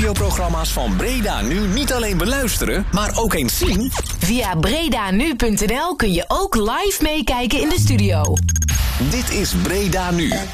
radioprogramma's van Breda Nu niet alleen beluisteren, maar ook eens zien? Via bredanu.nl kun je ook live meekijken in de studio. Dit is Breda Nu.